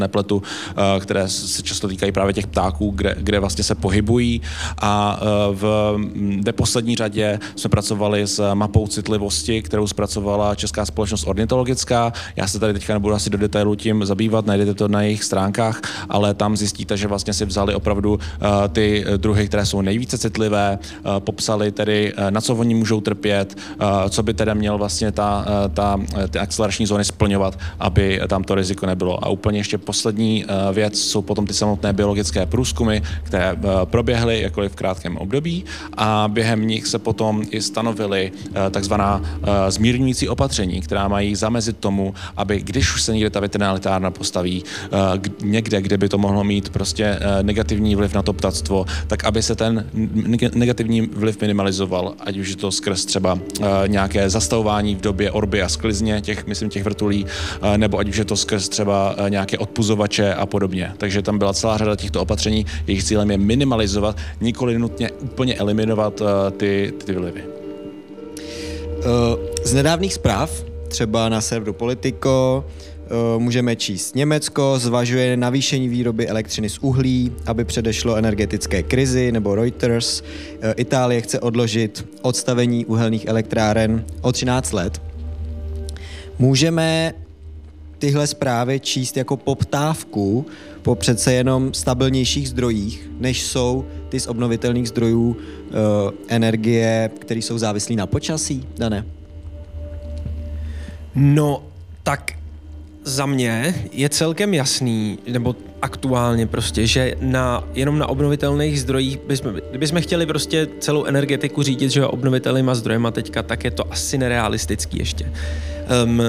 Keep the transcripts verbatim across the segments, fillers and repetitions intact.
nepletu, které se často týkají právě těch ptáků, kde, kde vlastně se pohybují. A v neposlední řadě jsme pracovali s mapou citlivosti, kterou zpracovala Česká společnost ornitologická. Já se tady teďka nebudu asi do detailu tím zabývat, najdete to na jejich stránkách, ale tam zjistíte, že vlastně si vzali opravdu ty druhy, které jsou nejvíce citlivé, popsali tedy, na co oni můžou trpět, co by teda měl vlastně ta, ta, ty akcelerační zóny splňovat, aby tam to riziko nebylo. A úplně ještě poslední věc jsou potom ty samotné biologické průzkumy, které proběhly jakkoliv v krátkém období a během nich se potom i stanovily takzvaná zmírňující opatření, která mají zamezit tomu, aby když už se někde ta větrná elektrárna postaví někde, kde by to mohlo mít prostě negativní vliv na to ptactvo, tak aby se ten negativní vliv minimalizoval, ať už je to skrz třeba nějaké zastavování v době orby a sklizně těch, myslím, těch vrtulí, nebo ať už je to skrz třeba nějaké odpuzovače a podobně. Takže tam byla celá řada těchto opatření, jejich cílem je minimalizovat, nikoli nutně úplně eliminovat ty, ty vlivy. Z nedávných zpráv, třeba na serveru Politico, můžeme číst: Německo zvažuje navýšení výroby elektřiny z uhlí, aby předešlo energetické krizi, nebo Reuters. Itálie chce odložit odstavení uhelných elektráren o třináct let. Můžeme tyhle zprávy číst jako poptávku po přece jenom stabilnějších zdrojích, než jsou ty z obnovitelných zdrojů uh, energie, které jsou závislí na počasí, Dané? No, tak za mě je celkem jasný, nebo aktuálně prostě, že na, jenom na obnovitelných zdrojích, bychom, kdybychom chtěli prostě celou energetiku řídit, že obnovitelnýma zdrojema teďka, tak je to asi nerealistický ještě. Um,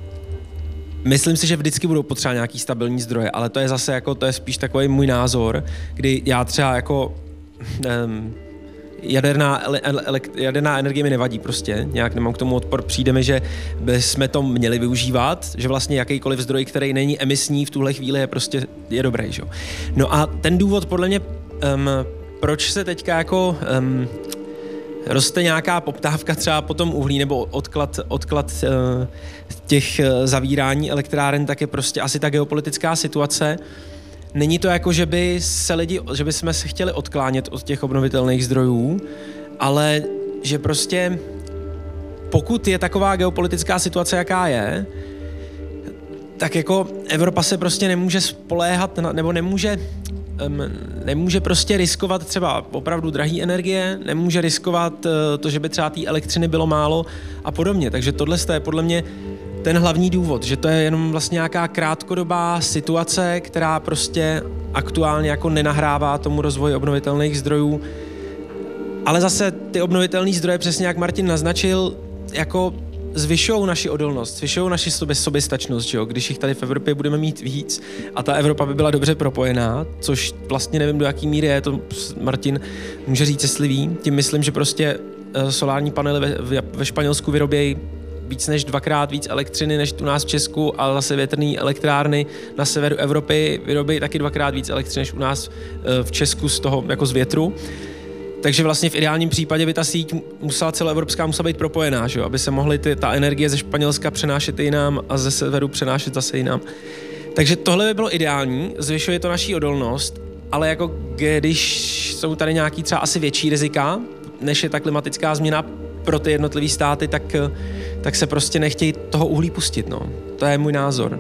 Myslím si, že vždycky budou potřeba nějaký stabilní zdroje, ale to je zase jako, to je spíš takový můj názor, kdy já třeba jako um, jaderná, ele, ele, jaderná energie mi nevadí prostě, nějak nemám k tomu odpor, přijde mi, že bychom to měli využívat, že vlastně jakýkoliv zdroj, který není emisní v tuhle chvíli je prostě, je dobrý, že jo. No a ten důvod podle mě, um, proč se teďka jako um, roste nějaká poptávka třeba po tom uhlí nebo odklad, odklad uh, těch uh, zavírání elektráren, tak je prostě asi ta geopolitická situace. Není to jako, že by se lidi, že by jsme se chtěli odklánět od těch obnovitelných zdrojů, ale že prostě pokud je taková geopolitická situace, jaká je, tak jako Evropa se prostě nemůže spoléhat na, nebo nemůže Um, nemůže prostě riskovat třeba opravdu drahý energie, nemůže riskovat uh, to, že by třeba té elektřiny bylo málo a podobně. Takže tohle je podle mě ten hlavní důvod, že to je jenom vlastně nějaká krátkodobá situace, která prostě aktuálně jako nenahrává tomu rozvoji obnovitelných zdrojů. Ale zase ty obnovitelné zdroje, přesně jak Martin naznačil, jako zvyšují naši odolnost, zvyšují naši sobě, soběstačnost, že jo? Když jich tady v Evropě budeme mít víc a ta Evropa by byla dobře propojená, což vlastně nevím, do jaký míry je, to Martin může říct, jestli ví. Tím myslím, že prostě solární panely ve, ve Španělsku vyrobějí víc než dvakrát víc elektřiny než u nás v Česku, ale zase větrné elektrárny na severu Evropy vyrobí taky dvakrát víc elektřiny než u nás v Česku z toho jako z větru. Takže vlastně v ideálním případě by ta síť musela celoevropská musela být propojená, že jo? Aby se mohly ty, ta energie ze Španělska přenášet jinam a ze severu přenášet zase jinam. Takže tohle by bylo ideální, zvyšuje to naší odolnost, ale jako když jsou tady nějaký třeba asi větší rizika, než je ta klimatická změna pro ty jednotlivé státy, tak, tak se prostě nechtějí toho uhlí pustit, no. To je můj názor.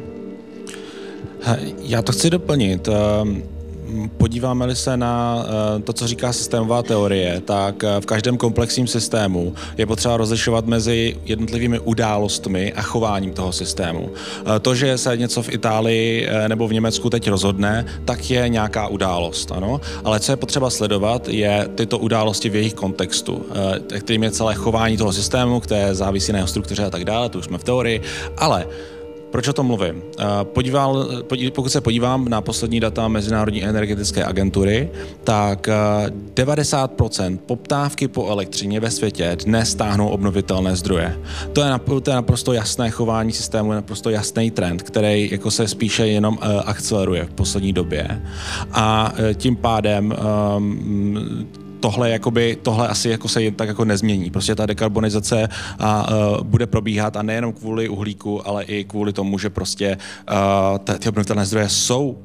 Já to chci doplnit. Podíváme-li se na to, co říká systémová teorie, tak v každém komplexním systému je potřeba rozlišovat mezi jednotlivými událostmi a chováním toho systému. To, že se něco v Itálii nebo v Německu teď rozhodne, tak je nějaká událost, ano. Ale co je potřeba sledovat, je tyto události v jejich kontextu, kterým je celé chování toho systému, které závisí na jeho struktuře a tak dále, to už jsme v teorii, ale proč o tom mluvím? Podíval, pokud se podívám na poslední data Mezinárodní energetické agentury, tak devadesát procent poptávky po elektřině ve světě dnes táhnou obnovitelné zdroje. To je, to je naprosto jasné chování systému, je naprosto jasný trend, který jako se spíše jenom akceleruje v poslední době. A tím pádem tohle, jakoby, tohle asi jako se jen tak jako nezmění. Prostě ta dekarbonizace a, uh, bude probíhat a nejenom kvůli uhlíku, ale i kvůli tomu, že prostě uh, ty obnovitelné zdroje jsou